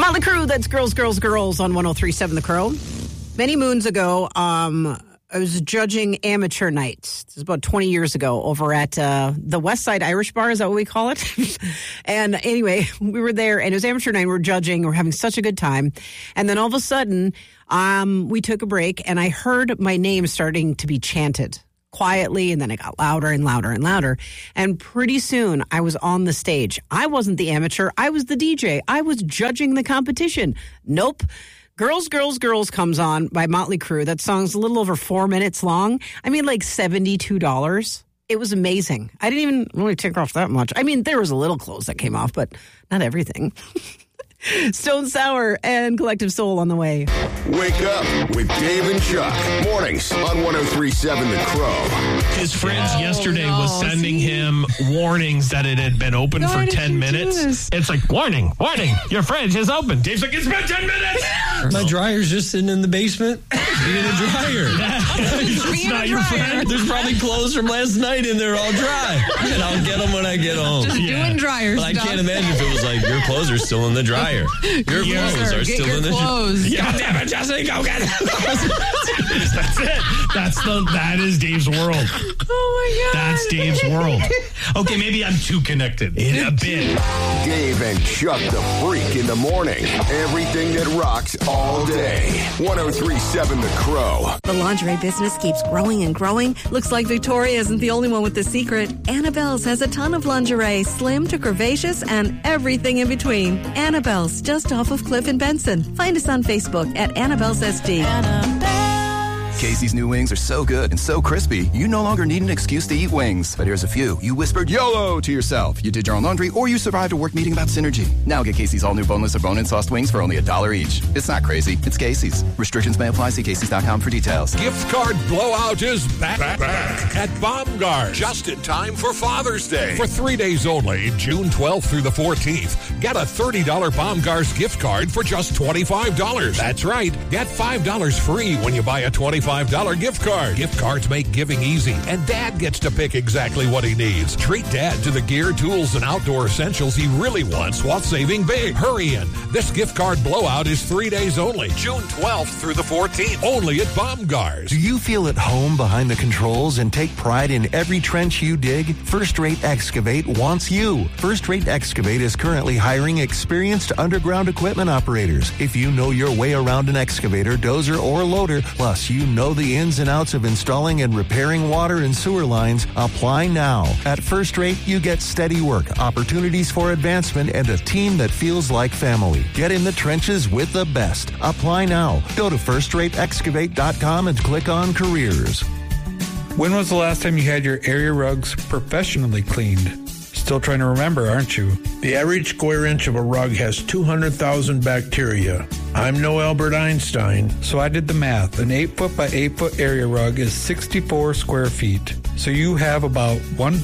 Motley Crue, that's Girls, Girls, Girls on 103.7 The Crow. Many moons ago, I was judging amateur nights. This is about 20 years ago over at the West Side Irish Bar. Is that what we call it? And anyway, we were there, and it was amateur night. We were judging. We were having such a good time. And then all of a sudden, we took a break, and I heard my name starting to be chanted quietly, and then it got louder and louder and louder. And pretty soon, I was on the stage. I wasn't the amateur. I was the DJ. I was judging the competition. Nope. Girls, Girls, Girls comes on by Motley Crue. That song's a little over 4 minutes long. I mean, like $72. It was amazing. I didn't even really take off that much. I mean, there was a little clothes that came off, but not everything. Stone Sour and Collective Soul on the way. Wake up with Dave and Chuck. Mornings on 103.7 The Crow. His friends yesterday was sending him warnings that it had been open for 10 minutes. It's like, warning, your fridge is open. Dave's like, it's been 10 minutes. My dryer's just sitting in the basement being a dryer. It's not your friend. There's probably clothes from last night in there all dry. And I'll get them when I get home. Just doing dryer But stuff. I can't imagine if it was like, your clothes are still in the dryer. Your clothes are still in the dryer. God damn it, Jesse, go get it. That's it. That is Dave's world. Oh, my God. That's Dave's world. Okay, maybe I'm too connected in a bit. Dave and Chuck the Freak in the morning. Everything that rocks all day. 103.7 The Crow. The lingerie business keeps growing and growing. Looks like Victoria isn't the only one with the secret. Annabelle's has a ton of lingerie, slim to curvaceous and everything in between. Annabelle's, just off of Cliff and Benson. Find us on Facebook at Annabelle's SD. Casey's new wings are so good and so crispy, you no longer need an excuse to eat wings. But here's a few. You whispered YOLO to yourself. You did your own laundry, or you survived a work meeting about synergy. Now get Casey's all-new boneless or bone-in sauced wings for only $1 each. It's not crazy. It's Casey's. Restrictions may apply. See Casey's.com for details. Gift card blowout is back at Baumgars. Just in time for Father's Day. For 3 days only, June 12th through the 14th, get a $30 Baumgars gift card for just $25. That's right. Get $5 free when you buy a $25 gift card. Gift cards make giving easy, and Dad gets to pick exactly what he needs. Treat Dad to the gear, tools, and outdoor essentials he really wants while saving big. Hurry in. This gift card blowout is 3 days only, June 12th through the 14th, only at Baumgars. Do you feel at home behind the controls and take pride in every trench you dig? First Rate Excavate wants you. First Rate Excavate is currently hiring experienced underground equipment operators. If you know your way around an excavator, dozer, or loader, plus you know the ins and outs of installing and repairing water and sewer lines, apply now. At First Rate, you get steady work, opportunities for advancement, and a team that feels like family. Get in the trenches with the best. Apply now. Go to firstrateexcavate.com and click on careers. When was the last time you had your area rugs professionally cleaned? Still trying to remember, aren't you? The average square inch of a rug has 200,000 bacteria. I'm no Albert Einstein. So I did the math. An 8-foot by 8-foot area rug is 64 square feet. So you have about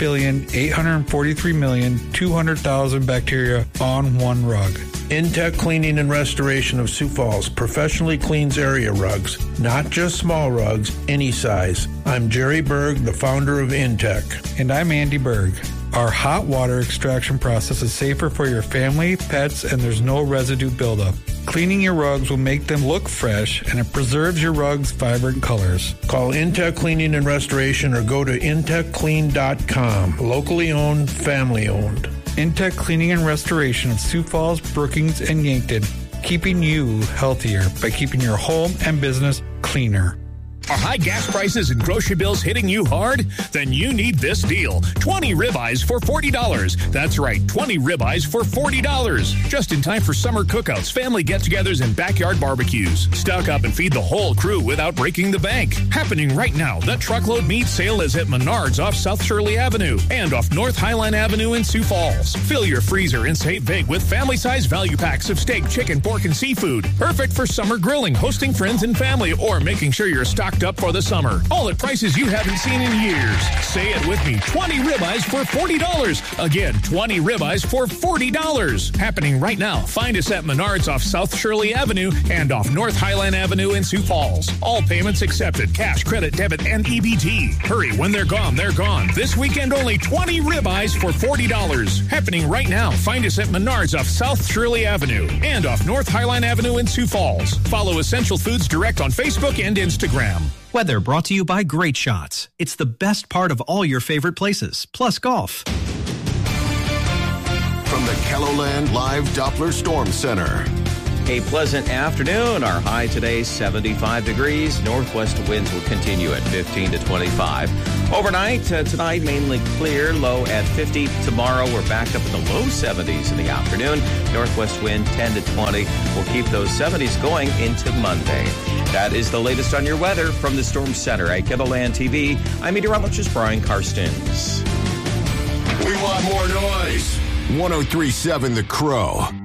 1,843,200,000 bacteria on one rug. Intech Cleaning and Restoration of Sioux Falls professionally cleans area rugs, not just small rugs, any size. I'm Jerry Berg, the founder of Intech. And I'm Andy Berg. Our hot water extraction process is safer for your family, pets, and there's no residue buildup. Cleaning your rugs will make them look fresh, and it preserves your rugs' vibrant colors. Call Intech Cleaning and Restoration or go to intechclean.com. Locally owned, family owned. Intech Cleaning and Restoration of Sioux Falls, Brookings, and Yankton, keeping you healthier by keeping your home and business cleaner. Are high gas prices and grocery bills hitting you hard? Then you need this deal. 20 ribeyes for $40. That's right, 20 ribeyes for $40. Just in time for summer cookouts, family get-togethers, and backyard barbecues. Stock up and feed the whole crew without breaking the bank. Happening right now, the truckload meat sale is at Menards off South Shirley Avenue and off North Highline Avenue in Sioux Falls. Fill your freezer and save big with family-size value packs of steak, chicken, pork, and seafood. Perfect for summer grilling, hosting friends and family, or making sure you're stocked stocked up for the summer. All at prices you haven't seen in years. Say it with me. 20 ribeyes for $40. Again, 20 ribeyes for $40. Happening right now. Find us at Menards off South Shirley Avenue and off North Highland Avenue in Sioux Falls. All payments accepted. Cash, credit, debit, and EBT. Hurry. When they're gone, they're gone. This weekend, only 20 ribeyes for $40. Happening right now. Find us at Menards off South Shirley Avenue and off North Highland Avenue in Sioux Falls. Follow Essential Foods Direct on Facebook and Instagram. Weather brought to you by Great Shots. It's the best part of all your favorite places, plus golf. From the KELOLAND Live Doppler Storm Center. A pleasant afternoon. Our high today, 75 degrees. Northwest winds will continue at 15 to 25. Overnight, tonight, mainly clear, low at 50. Tomorrow, we're back up in the low 70s in the afternoon. Northwest wind, 10 to 20. We'll keep those 70s going into Monday. That is the latest on your weather from the Storm Center at KELOLAND TV. I'm meteorologist Brian Karstens. We want more noise. 103.7 The Crow.